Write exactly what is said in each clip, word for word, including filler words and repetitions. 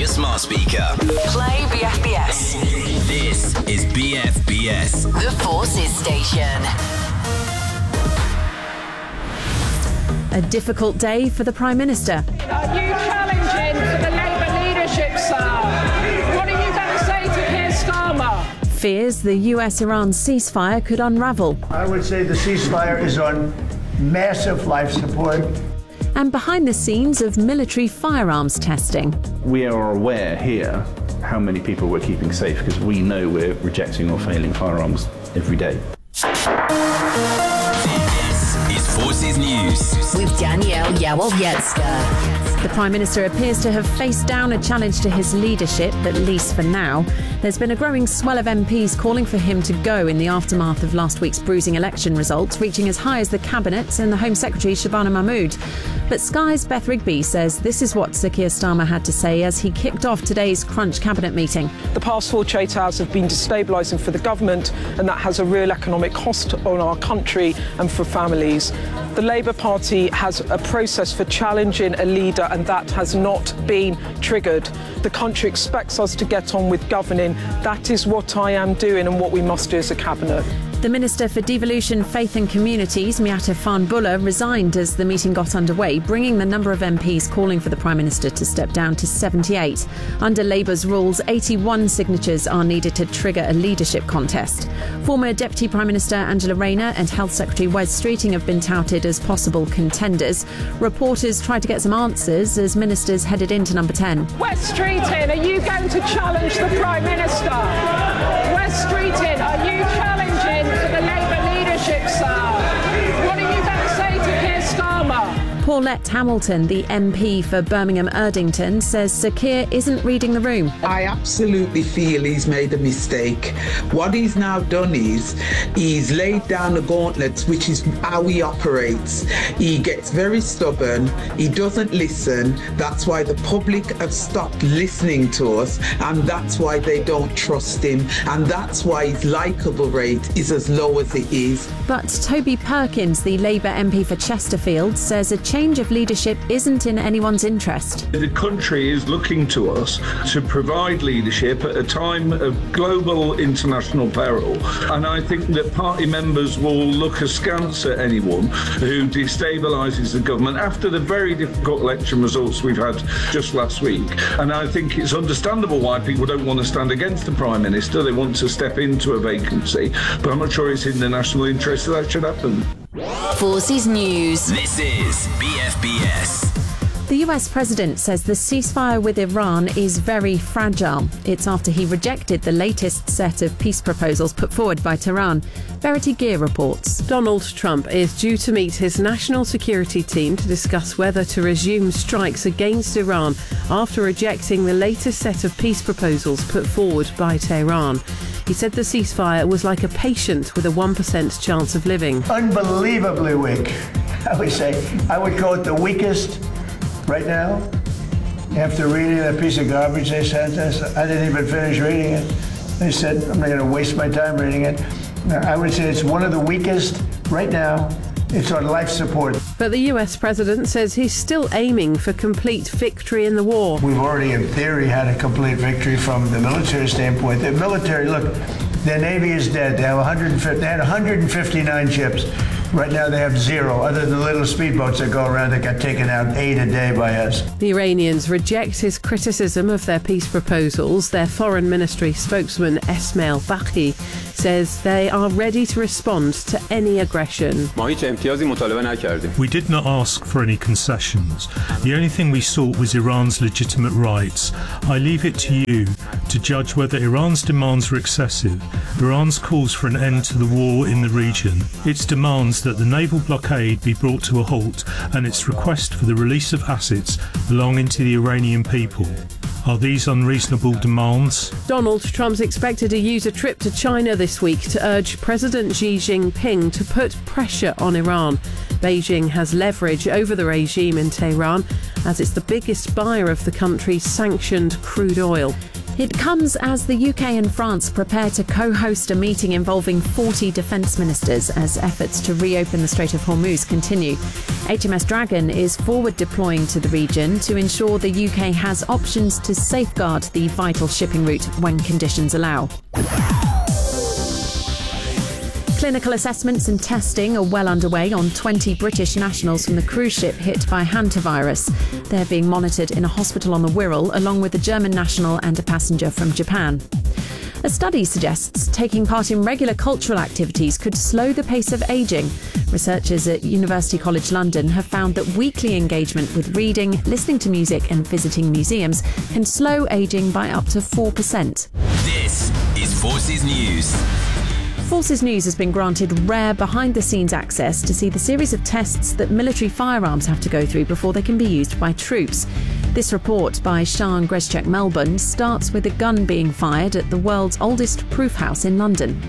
smart speaker. Play B F B S. This is B F B S. The Forces Station. A difficult day for the Prime Minister. Are you challenging for the Labour leadership, sir? What are you going to say to Keir Starmer? Fears the U S-Iran ceasefire could unravel. I would say the ceasefire is on massive life support. And behind the scenes of military firearms testing. We are aware here how many people we're keeping safe because we know we're rejecting or failing firearms every day. This is Forces News. With Danielle Yawowiecka. The Prime Minister appears to have faced down a challenge to his leadership, at least for now. There's been a growing swell of M Ps calling for him to go in the aftermath of last week's bruising election results, reaching as high as the Cabinet and the Home Secretary Shabana Mahmood. But Sky's Beth Rigby says this is what Sir Keir Starmer had to say as he kicked off today's Crunch Cabinet meeting. The past forty-eight hours have been destabilising for the government, and that has a real economic cost on our country and for families. The Labour Party has a process for challenging a leader, and that has not been triggered. The country expects us to get on with governing. That is what I am doing and what we must do as a cabinet. The Minister for Devolution, Faith and Communities, Miatta Fahnbulleh, resigned as the meeting got underway, bringing the number of M Ps calling for the Prime Minister to step down to seventy-eight. Under Labour's rules, eighty-one signatures are needed to trigger a leadership contest. Former Deputy Prime Minister Angela Rayner and Health Secretary Wes Streeting have been touted as possible contenders. Reporters tried to get some answers as ministers headed into number ten. Wes Streeting, are you going to challenge the Prime Minister? Wes Streeting, are you challenging for the Labour leadership, sir? What are you going to say to Keir Starmer? Paulette Hamilton, the M P for Birmingham Erdington, says Sir Keir isn't reading the room. I absolutely feel he's made a mistake. What he's now done is he's laid down the gauntlets, which is how he operates. He gets very stubborn. He doesn't listen. That's why the public have stopped listening to us, and that's why they don't trust him, and that's why his likeable rate is as low as it is. But Toby Perkins, the Labour M P for Chesterfield, says a change of leadership isn't in anyone's interest. The country is looking to us to provide leadership at a time of global international peril, and I think that party members will look askance at anyone who destabilises the government after the very difficult election results we've had just last week. And I think it's understandable why people don't want to stand against the Prime Minister. They want to step into a vacancy, but I'm not sure it's in the national interest that that should happen. Forces News. This is B F B S. The U S President says the ceasefire with Iran is very fragile. It's after he rejected the latest set of peace proposals put forward by Tehran. Verity Gear reports. Donald Trump is due to meet his national security team to discuss whether to resume strikes against Iran after rejecting the latest set of peace proposals put forward by Tehran. He said the ceasefire was like a patient with a one percent chance of living. Unbelievably weak, I would say. I would call it the weakest right now. After reading that piece of garbage they sent us, I didn't even finish reading it. They said, I'm not going to waste my time reading it. I would say it's one of the weakest right now. It's on life support. But the U S president says he's still aiming for complete victory in the war. We've already, in theory, had a complete victory from the military standpoint. The military, look, their Navy is dead. They have one hundred fifty, they had one hundred fifty-nine ships. Right now they have zero, other than the little speedboats that go around that got taken out eight a day by us. The Iranians reject his criticism of their peace proposals. Their foreign ministry spokesman Esmail Baqi says they are ready to respond to any aggression. We did not ask for any concessions. The only thing we sought was Iran's legitimate rights. I leave it to you to judge whether Iran's demands were excessive. Iran's calls for an end to the war in the region, its demands that the naval blockade be brought to a halt, and its request for the release of assets belonging to the Iranian people. Are these unreasonable demands? Donald Trump's expected to use a trip to China this week to urge President Xi Jinping to put pressure on Iran. Beijing has leverage over the regime in Tehran as it's the biggest buyer of the country's sanctioned crude oil. It comes as the U K and France prepare to co-host a meeting involving forty defence ministers as efforts to reopen the Strait of Hormuz continue. H M S Dragon is forward deploying to the region to ensure the U K has options to safeguard the vital shipping route when conditions allow. Clinical assessments and testing are well underway on twenty British nationals from the cruise ship hit by hantavirus. They're being monitored in a hospital on the Wirral, along with a German national and a passenger from Japan. A study suggests taking part in regular cultural activities could slow the pace of ageing. Researchers at University College London have found that weekly engagement with reading, listening to music and visiting museums can slow ageing by up to four percent. This is Forces News. Forces News has been granted rare behind-the-scenes access to see the series of tests that military firearms have to go through before they can be used by troops. This report by Sian Greschek Melbourne starts with a gun being fired at the world's oldest proof house in London.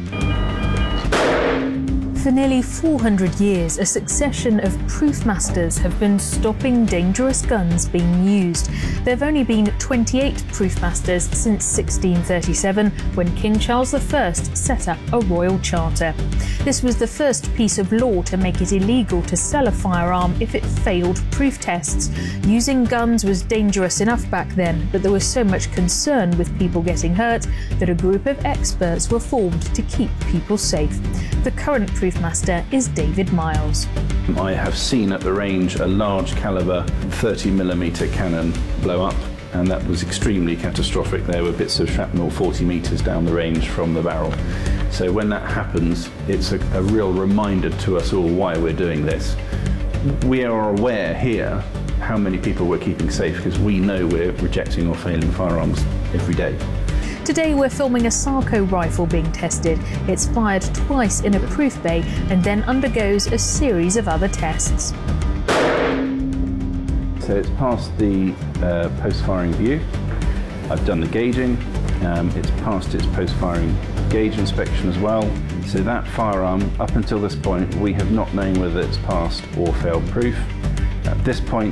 For nearly four hundred years, a succession of proof masters have been stopping dangerous guns being used. There have only been twenty-eight proof masters since sixteen thirty-seven, when King Charles the First set up a royal charter. This was the first piece of law to make it illegal to sell a firearm if it failed proof tests. Using guns was dangerous enough back then, but there was so much concern with people getting hurt that a group of experts were formed to keep people safe. The current proof master is David Miles. I have seen at the range a large caliber thirty millimeter cannon blow up, and that was extremely catastrophic. There were bits of shrapnel forty metres down the range from the barrel. So when that happens, it's a, a real reminder to us all why we're doing this. We are aware here how many people we're keeping safe because we know we're rejecting or failing firearms every day. Today we're filming a Sarco rifle being tested. It's fired twice in a proof bay and then undergoes a series of other tests. So it's passed the uh, post-firing view. I've done the gauging. Um, it's passed its post-firing gauge inspection as well. So that firearm, up until this point, we have not known whether it's passed or failed proof. At this point,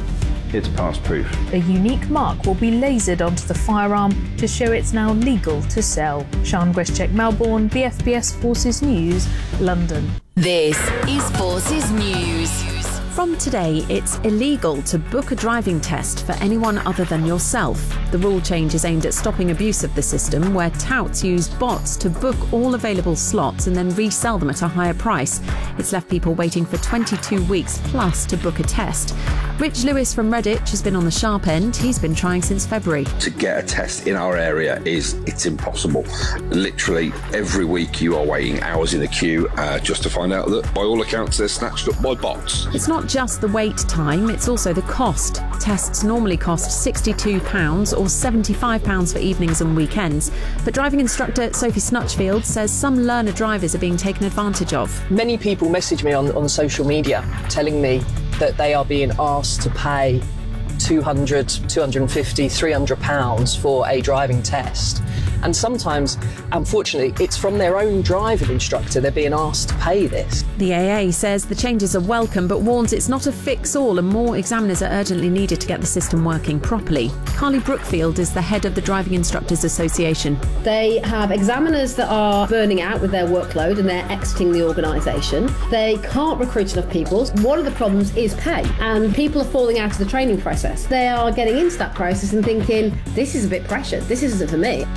it's passed proof. A unique mark will be lasered onto the firearm to show it's now legal to sell. Sian Greschek Melbourne, B F B S Forces News, London. This is Forces News. From today, it's illegal to book a driving test for anyone other than yourself. The rule change is aimed at stopping abuse of the system, where touts use bots to book all available slots and then resell them at a higher price. It's left people waiting for twenty-two weeks plus to book a test. Rich Lewis from Redditch has been on the sharp end. He's been trying since February. To get a test in our area is it's impossible. Literally every week you are waiting hours in a queue uh, just to find out that by all accounts they're snatched up by bots. It's not just the wait time, it's also the cost. Tests normally cost sixty-two pounds or seventy-five pounds for evenings and weekends. But driving instructor Sophie Snutchfield says some learner drivers are being taken advantage of. Many people message me on, on social media telling me that they are being asked to pay two hundred, two hundred fifty, three hundred pounds for a driving test. And sometimes, unfortunately, it's from their own driving instructor they're being asked to pay this. The A A says the changes are welcome, but warns it's not a fix-all and more examiners are urgently needed to get the system working properly. Carly Brookfield is the head of the Driving Instructors Association. They have examiners that are burning out with their workload and they're exiting the organisation. They can't recruit enough people. One of the problems is pay, and people are falling out of the training process. They are getting into that process and thinking, this is a bit pressured, this isn't for me.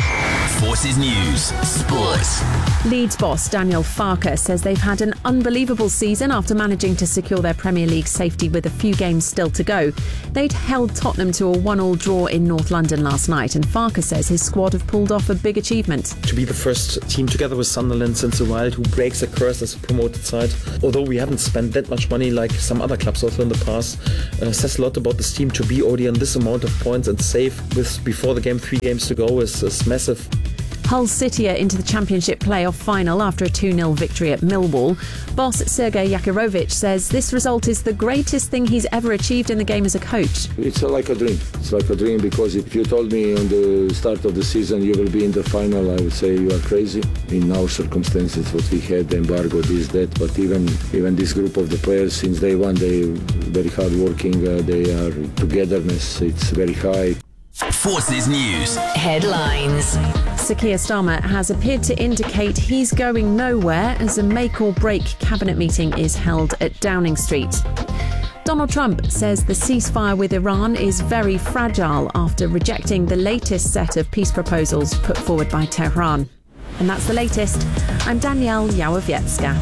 Forces News Sports. Leeds boss Daniel Farke says they've had an unbelievable season after managing to secure their Premier League safety with a few games still to go. They'd held Tottenham to a one-all draw in North London last night, and Farke says his squad have pulled off a big achievement. To be the first team together with Sunderland since a while who breaks a curse as a promoted side, although we haven't spent that much money like some other clubs also in the past, uh, says a lot about this team. To be already on this amount of points and safe with before the game three games to go is, is massive. Hull City are into the Championship playoff final after a two nil victory at Millwall. Boss Sergei Yakirovich says this result is the greatest thing he's ever achieved in the game as a coach. It's like a dream. It's like a dream because if you told me on the start of the season you will be in the final, I would say you are crazy. In our circumstances, what we had, the embargo, this, that, but even even this group of the players, since day one, they very hard working, uh, they are togetherness, it's very high. Forces News. Headlines. Sir Keir Starmer has appeared to indicate he's going nowhere as a make-or-break cabinet meeting is held at Downing Street. Donald Trump says the ceasefire with Iran is very fragile after rejecting the latest set of peace proposals put forward by Tehran. And that's the latest. I'm Danielle Yawowiecka.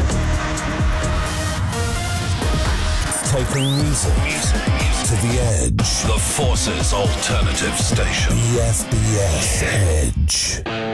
Taking music to the edge. The Forces Alternative Station. E F B S Edge.